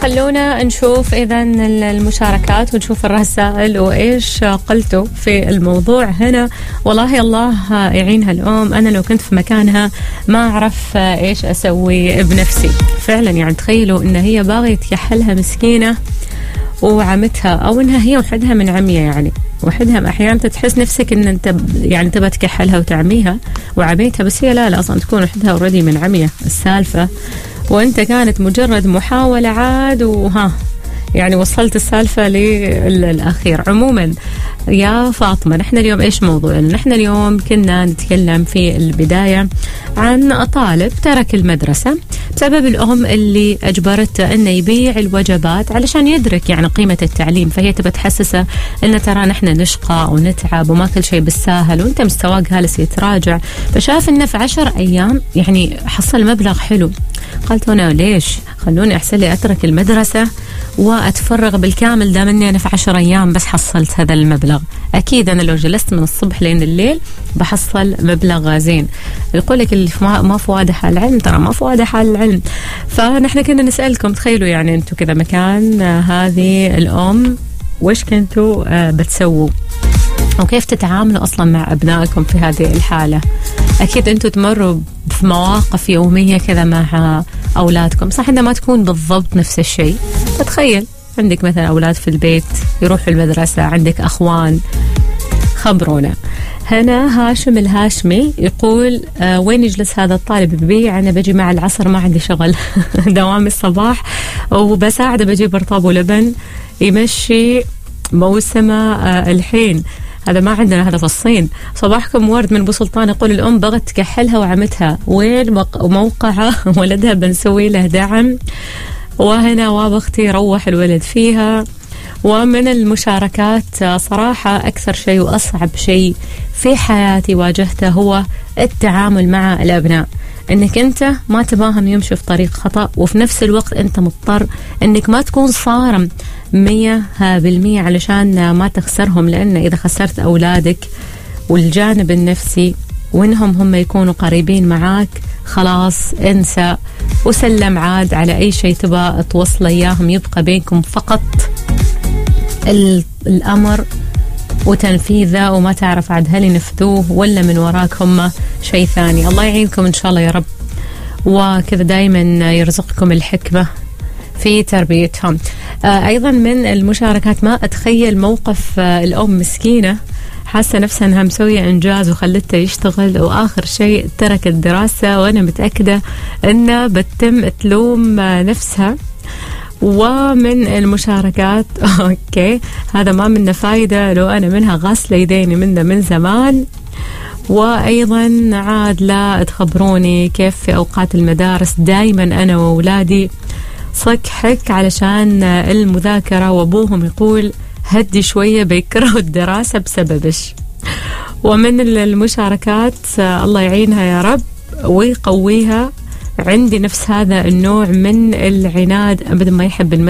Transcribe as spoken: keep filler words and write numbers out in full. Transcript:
خلونا نشوف إذا المشاركات ونشوف الرسائل وإيش قلتوا في الموضوع هنا. والله الله يعينها الأم، أنا لو كنت في مكانها ما أعرف إيش أسوي بنفسي فعلا. يعني تخيلوا إن هي باغية تكحلها مسكينة وعمتها، أو إنها هي وحدها من عمية. يعني وحدها أحيانا تحس نفسك إن أنت يعني تبى تكحلها وتعميها وعميتها، بس هي لا لا أصلا تكون وحدها أوريدي من عمية السالفة، وأنت كانت مجرد محاولة عاد وها يعني وصلت السالفة للأخير. عموما يا فاطمة، نحن اليوم إيش موضوعنا؟ نحن اليوم كنا نتكلم في البداية عن طالب ترك المدرسة بسبب الأم اللي أجبرته أنه يبيع الوجبات علشان يدرك يعني قيمة التعليم. فهي تبى تحسسه أن ترى نحن نشقى ونتعب وما كل شيء بالساهل وأنت مستواك جالس يتراجع. فشاف أنه في عشر أيام يعني حصل مبلغ حلو. قلت أنا ليش خلوني أحسن لي أترك المدرسة وأتفرغ بالكامل دام أني أنا في عشر أيام بس حصلت هذا المبلغ. أكيد أنا لو جلست من الصبح لين الليل بحصل مبلغ زين. يقول لك اللي ما فواده حال العلم ترى ما فواده حال العلم. فنحن كنا نسألكم تخيلوا يعني أنتوا كذا مكان هذه الأم وإيش كنتوا بتسووا وكيف تتعاملوا أصلا مع أبنائكم في هذه الحالة. أكيد أنتوا تمروا في مواقف يومية كذا مع أولادكم، صح إنها ما تكون بالضبط نفس الشيء. فتخيل عندك مثلا أولاد في البيت يروحوا المدرسة، عندك أخوان، خبرونا. هنا هاشم الهاشمي يقول آه وين يجلس هذا الطالب ببيع؟ أنا بجي مع العصر ما عندي شغل دوام الصباح وبساعده بجيب رطاب ولبن يمشي موسمه آه الحين. هذا ما عندنا، هذا في الصين. صباحكم ورد من ابو سلطان يقول الام بغت تكحلها وعمتها، وين موقعه ولدها بنسوي له دعم، وهنا وابختي روح الولد فيها. ومن المشاركات صراحة أكثر شيء وأصعب شيء في حياتي واجهته هو التعامل مع الأبناء. انك انت ما تباهم يمشوا في طريق خطأ، وفي نفس الوقت انت مضطر انك ما تكون صارم مية بالمية علشان ما تخسرهم، لان اذا خسرت اولادك والجانب النفسي وانهم هم يكونوا قريبين معاك خلاص انسى وسلم عاد على اي شيء تبى توصل اياهم. يبقى بينكم فقط الامر وتنفيذه، وما تعرف عاد هل ينفذوه ولا من وراك هم شيء ثاني. الله يعينكم إن شاء الله يا رب، وكذا دايما يرزقكم الحكمة في تربيتهم. آه أيضا من المشاركات، ما أتخيل موقف آه الأم مسكينة حاسة نفسها أنها مسوية إنجاز وخلته يشتغل وآخر شيء ترك الدراسة، وأنا متأكدة أنها بتتم تلوم آه نفسها. ومن المشاركات أوكي هذا ما منه فايدة، لو أنا منها غاسلة يديني منه من زمان. وأيضا عاد لا تخبروني كيف في أوقات المدارس دايما أنا وأولادي صك حك علشان المذاكرة، وأبوهم يقول هدي شوية بيكرهوا الدراسة بسببش. ومن المشاركات الله يعينها يا رب ويقويها، عندي نفس هذا النوع من العناد، أبدا ما يحب المدرسة